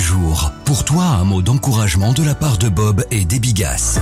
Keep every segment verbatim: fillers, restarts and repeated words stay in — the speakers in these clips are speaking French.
jour. Pour toi, un mot d'encouragement de la part de Bob et des Bigas.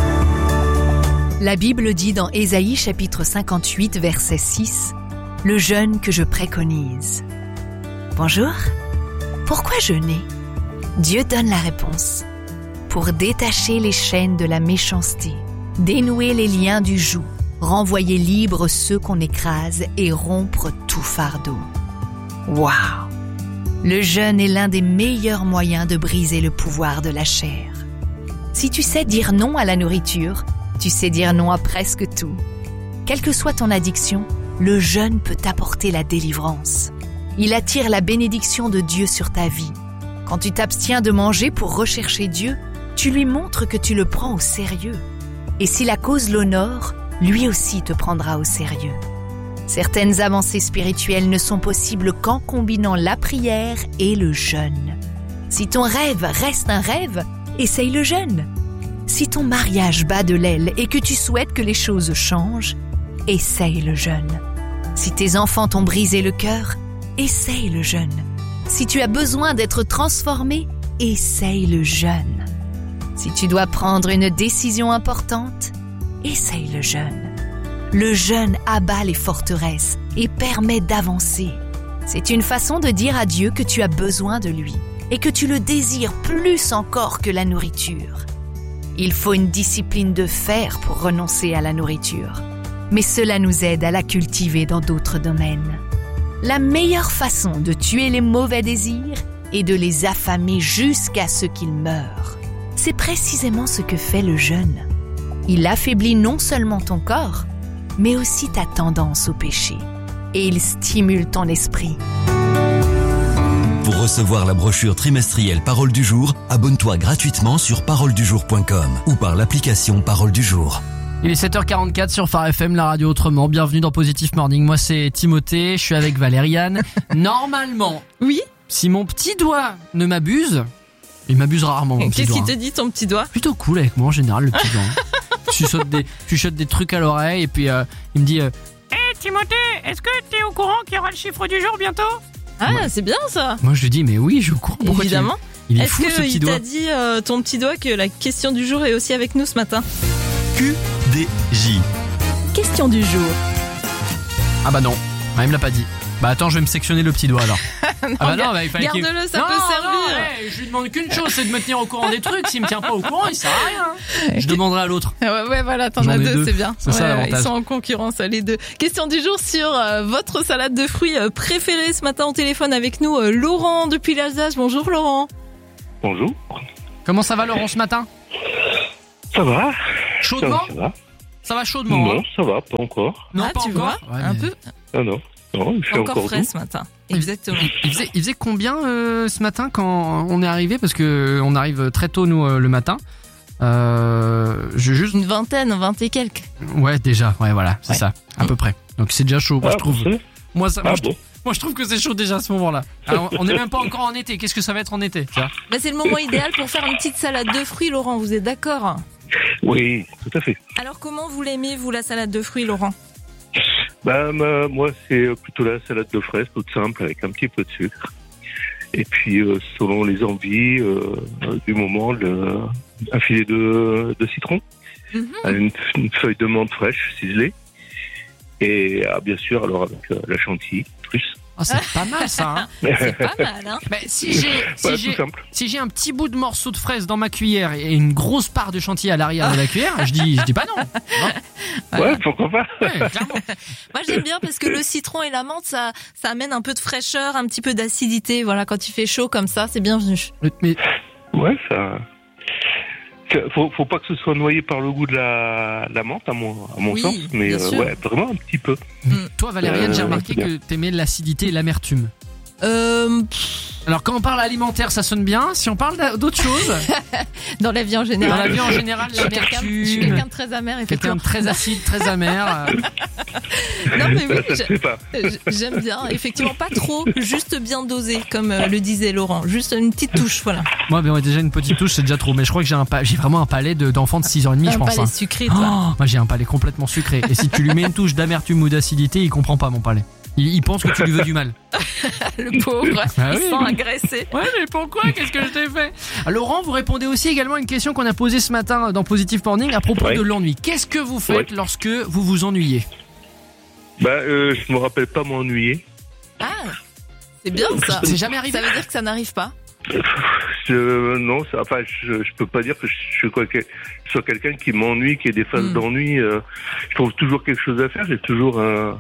La Bible dit dans Ésaïe chapitre cinquante-huit, verset six, « Le jeûne que je préconise. » Bonjour, pourquoi jeûner ? Dieu donne la réponse. Pour détacher les chaînes de la méchanceté, dénouer les liens du joug, renvoyer libres ceux qu'on écrase et rompre tout fardeau. Waouh! Le jeûne est l'un des meilleurs moyens de briser le pouvoir de la chair. Si tu sais dire non à la nourriture, tu sais dire non à presque tout. Quelle que soit ton addiction, le jeûne peut t'apporter la délivrance. Il attire la bénédiction de Dieu sur ta vie. Quand tu t'abstiens de manger pour rechercher Dieu, tu lui montres que tu le prends au sérieux. Et si la cause l'honore, lui aussi te prendra au sérieux. Certaines avancées spirituelles ne sont possibles qu'en combinant la prière et le jeûne. Si ton rêve reste un rêve, essaye le jeûne. Si ton mariage bat de l'aile et que tu souhaites que les choses changent, essaye le jeûne. Si tes enfants t'ont brisé le cœur, essaye le jeûne. Si tu as besoin d'être transformé, essaye le jeûne. Si tu dois prendre une décision importante, essaye le jeûne. Le jeûne abat les forteresses et permet d'avancer. C'est une façon de dire à Dieu que tu as besoin de lui et que tu le désires plus encore que la nourriture. Il faut une discipline de fer pour renoncer à la nourriture, mais cela nous aide à la cultiver dans d'autres domaines. La meilleure façon de tuer les mauvais désirs est de les affamer jusqu'à ce qu'ils meurent. C'est précisément ce que fait le jeûne. Il affaiblit non seulement ton corps, mais aussi ta tendance au péché. Et il stimule ton esprit. Pour recevoir la brochure trimestrielle Parole du jour, abonne-toi gratuitement sur parole du jour point com ou par l'application Parole du jour. Il est sept heures quarante-quatre sur Phare F M, la radio autrement. Bienvenue dans Positive Morning. Moi, c'est Timothée. Je suis avec Valériane. Normalement, oui, si mon petit doigt ne m'abuse, il m'abuse rarement, mon petit Qu'est-ce doigt. qu'il te dit, ton petit doigt ? Plutôt cool avec moi en général, le petit doigt. Je chuchote des, je chuchote des trucs à l'oreille et puis euh, il me dit. Hé euh, hey, Timothée, est-ce que t'es au courant qu'il y aura le chiffre du jour bientôt ? Ah, ouais. C'est bien ça. Moi, je lui dis mais oui, je suis au courant. Pourquoi Évidemment. tu... Il est Est-ce fou, ce petit qu'il doigt. t'a dit euh, ton petit doigt que la question du jour est aussi avec nous ce matin ? Q D J. Question du jour. Ah bah non, ah, il me l'a pas dit. Bah attends, je vais me sectionner le petit doigt alors. non, ah bah non, bah, il fallait qu'il... garde-le, ça non, peut servir. Non, hey, je lui demande qu'une chose, c'est de me tenir au courant des trucs. S'il me tient pas au courant, il sert à rien. Je demanderai à l'autre. Ouais, ouais, voilà, t'en J'en as ai deux, deux. c'est bien. C'est ouais, ça l'avantage. Ils sont en concurrence, les deux. Question du jour sur euh, votre salade de fruits euh, préférée. Ce matin, au téléphone avec nous, euh, Laurent depuis l'Alsace. Bonjour Laurent. Bonjour. Comment ça va Laurent ce matin ? Ça va. Chaudement ? Ça, ça va. Ça va chaudement Non, hein ça va, pas encore. Non, ah, pas tu encore. vois, Ouais, un mais- peu Ah non, non, il fait encore, encore, frais doux. ce matin. Il- Exactement. Il faisait, il faisait combien euh, ce matin quand on est arrivé ? Parce que on arrive très tôt nous euh, le matin. Euh, je juste Une vingtaine, vingt et quelques. ouais déjà ouais voilà c'est Ouais. ça à peu près. Donc c'est déjà chaud moi Ah, je trouve. vous savez Moi ça moi, Ah je, bon. moi je trouve que c'est chaud déjà à ce moment-là. Alors, on n'est même pas encore en été. Qu'est-ce que ça va être en été tu vois ? Bah, c'est le moment idéal pour faire une petite salade de fruits, Laurent. Vous êtes d'accord ? Oui, tout à fait. Alors, comment vous l'aimez, vous, la salade de fruits, Laurent ? Bah, ma- moi, c'est plutôt la salade de fraises, toute simple, avec un petit peu de sucre. Et puis, euh, selon les envies euh, du moment, le, un filet de, de citron, Mhm. une, une feuille de menthe fraîche, ciselée. Et ah, bien sûr, alors avec euh, la chantilly, plus. Oh, c'est pas mal ça. Hein. C'est pas mal, hein ? Mais si j'ai si Voilà, j'ai tout simple. si j'ai un petit bout de morceau de fraise dans ma cuillère et une grosse part de chantilly à l'arrière de la cuillère, je dis je dis pas non. Hein Ouais, pourquoi pas. ouais, clairement. Moi, j'aime bien parce que le citron et la menthe, ça, ça amène un peu de fraîcheur, un petit peu d'acidité. Voilà, quand il fait chaud comme ça, c'est bienvenu. Mais Ouais, ça... ça- Faut, faut pas que ce soit noyé par le goût de la, la menthe, à mon, à mon Oui, sens, mais bien euh, sûr. ouais, vraiment un petit peu. toi Valériane, Euh, j'ai remarqué c'est que t'aimais l'acidité et l'amertume. Euh, Alors quand on parle alimentaire, ça sonne bien. Si on parle d'a- d'autre chose, dans la vie en dans général. la vie en général, Je suis quelqu'un- je suis l'amertume, quelqu'un de très amer, quelqu'un effectivement. de très acide, très amer. euh, Non, mais oui, ça, ça je- te fait pas. je- j'aime bien. Effectivement, pas trop, juste bien dosé, comme euh, le disait Laurent. Juste une petite touche, voilà. Moi, ben, ouais, déjà une petite touche, c'est déjà trop. Mais je crois que j'ai un pa- j'ai vraiment un palais de- d'enfant de six ans et demi, je Un pense. palais hein. sucré, Oh, toi. moi, j'ai un palais complètement sucré. Et si tu lui mets une touche d'amertume ou d'acidité, il comprend pas mon palais. Il, il pense que tu lui veux du mal. Le pauvre, Ah il oui. se sent agressé. Ouais, mais pourquoi? Qu'est-ce que je t'ai fait? Laurent, vous répondez aussi également à une question qu'on a posée ce matin dans Positive Morning à propos Ouais. de l'ennui. Qu'est-ce que vous faites Ouais. lorsque vous vous ennuyez? Bah, euh, je me rappelle pas m'ennuyer. Ah, c'est bien ça. C'est jamais arrivé? Ça veut dire que ça n'arrive pas. Je, non, ça, enfin, je, je peux pas dire que je, je, sois quel- je sois quelqu'un qui m'ennuie, qui ait des phases Mm. d'ennui. euh, je trouve toujours quelque chose à faire. J'ai toujours un,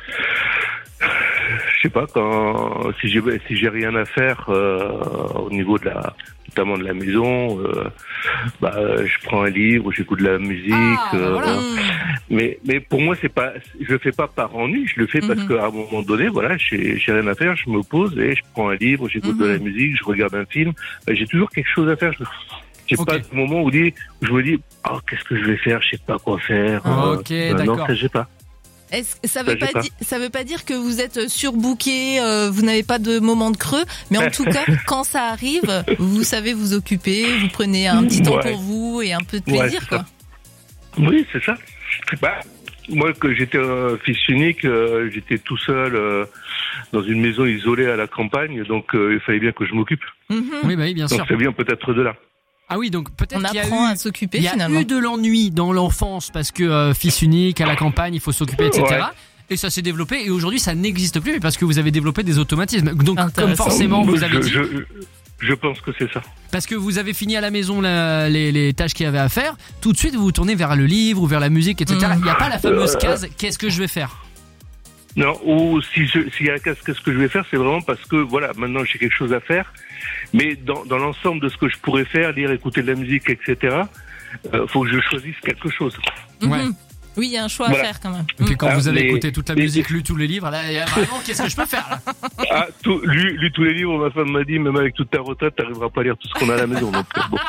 je sais pas, quand si j'ai si j'ai rien à faire euh, au niveau de la, notamment de la maison, euh, bah, je prends un livre, j'écoute de la musique. Ah, bah euh, voilà. Mmh. Mais mais pour moi c'est pas, je le fais pas par ennui, je le fais parce Mhm. qu'à un moment donné, voilà, j'ai j'ai rien à faire, je me pose et je prends un livre, j'écoute de la Mhm. musique, je regarde un film. Euh, J'ai toujours quelque chose à faire. Je- J'ai Ok. pas de moment où, dit, où je me dis, oh qu'est-ce que je vais faire, je sais pas quoi faire. Ah, ok, Euh, non, d'accord. ça j'ai pas. Est-ce que ça veut Ça, j'ai pas, pas. di- ça veut pas dire que vous êtes surbooké, euh, vous n'avez pas de moment de creux, mais en tout cas, quand ça arrive, vous savez vous occuper, vous prenez un petit temps Ouais. pour vous et un peu de Ouais, plaisir, c'est quoi. ça. Oui, c'est ça. Bah, moi, que j'étais euh, fils unique, euh, j'étais tout seul euh, dans une maison isolée à la campagne, donc euh, il fallait bien que je m'occupe. Mhm. Oui, bah oui, bien Donc sûr. ça vient peut-être de là. Ah oui, donc peut-être On qu'il y a apprend eu... à s'occuper Il y a finalement. eu de l'ennui dans l'enfance parce que euh, fils unique à la campagne, il faut s'occuper, et cetera. Ouais. Et ça s'est développé et aujourd'hui ça n'existe plus parce que vous avez développé des automatismes. Donc comme Intéressant. forcément vous avez je, dit, je, je pense que c'est ça. parce que vous avez fini à la maison la- les, les tâches qu'il y avait à faire, tout de suite vous vous tournez vers le livre ou vers la musique, et cetera. Mm. Il n'y a pas la fameuse Euh. case qu'est-ce que je vais faire. Non, ou si je, s'il y a un cas, qu'est-ce que je vais faire, c'est vraiment parce que voilà, maintenant j'ai quelque chose à faire, mais dans, dans l'ensemble de ce que je pourrais faire, lire, écouter de la musique, et cetera, euh, faut que je choisisse quelque chose. Mhm. Ouais. Oui, il y a un choix Voilà. à faire quand même. Et puis quand Ah, vous avez mais- écouté toute la mais- musique, lu tous les livres, là, il y a vraiment qu'est-ce que je peux faire là. Ah, tout, lu, lu tous les livres, ma femme m'a dit, même avec toute ta retraite, t'arriveras pas à lire tout ce qu'on a à la maison. Donc, euh, bon.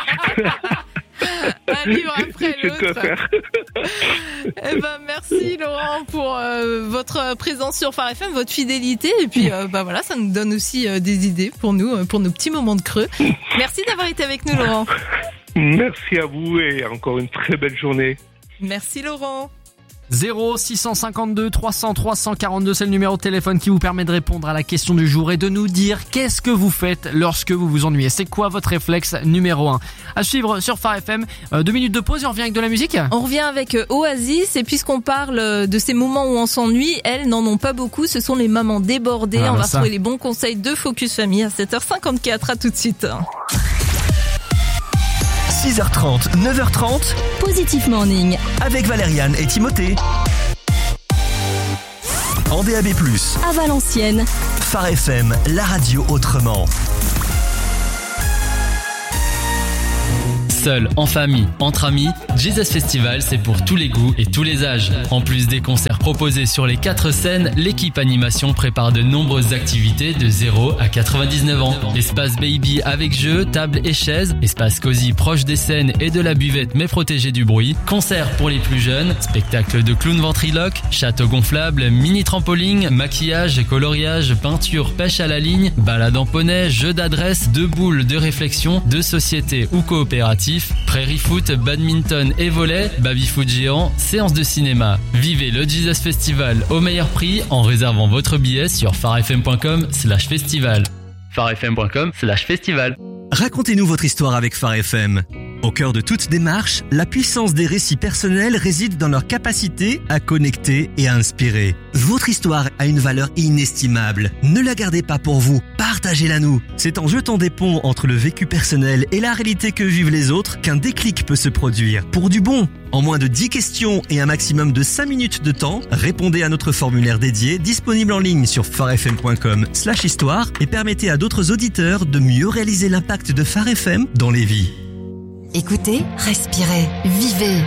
Un livre après J'ai de quoi l'autre. faire. Eh ben, merci Laurent pour euh, votre présence sur Phare F M, votre fidélité. Et puis, euh, bah voilà, ça nous donne aussi euh, des idées pour nous, euh, pour nos petits moments de creux. Merci d'avoir été avec nous, Laurent. Merci à vous et encore une très belle journée. Merci Laurent. zéro six cent cinquante-deux trois cents trois cent quarante-deux, c'est le numéro de téléphone qui vous permet de répondre à la question du jour et de nous dire qu'est-ce que vous faites lorsque vous vous ennuyez. C'est quoi votre réflexe numéro un? À suivre sur Phare F M. Euh, deux minutes de pause et on revient avec de la musique. On revient avec euh, Oasis, et puisqu'on parle euh, de ces moments où on s'ennuie, elles n'en ont pas beaucoup, ce sont les mamans débordées. Ah, on bah va ça. retrouver les bons conseils de Focus Famille à sept heures cinquante-quatre, à tout de suite. six heures trente, neuf heures trente, Positive Morning. avec Valériane et Timothée. En D A B plus, À Valenciennes. Phare F M, la radio autrement. Seul, en famille, entre amis, Jesus Festival, c'est pour tous les goûts et tous les âges. En plus des concerts proposés sur les quatre scènes, l'équipe animation prépare de nombreuses activités de zéro à quatre-vingt-dix-neuf ans. Espace baby avec jeux, tables et chaises, espace cosy proche des scènes et de la buvette mais protégé du bruit, concerts pour les plus jeunes, spectacle de clown ventriloque, château gonflable, mini trampoline, maquillage, coloriage, peinture, pêche à la ligne, balade en poney, jeux d'adresse, de boules, de réflexion, de société ou coopératif, prairie foot, badminton et volley, baby-foot géant, séance de cinéma. Vivez le Jesus Festival au meilleur prix en réservant votre billet sur farfm.com slash festival. farfm.com slash festival. Racontez-nous votre histoire avec Phare F M. Au cœur de toute démarche, la puissance des récits personnels réside dans leur capacité à connecter et à inspirer. Votre histoire a une valeur inestimable. Ne la gardez pas pour vous, partagez-la nous. C'est en jetant des ponts entre le vécu personnel et la réalité que vivent les autres qu'un déclic peut se produire. Pour du bon, en moins de dix questions et un maximum de cinq minutes de temps, répondez à notre formulaire dédié disponible en ligne sur farfm.com slash histoire et permettez à d'autres auditeurs de mieux réaliser l'impact de Phare F M dans les vies. Écoutez, respirez, vivez.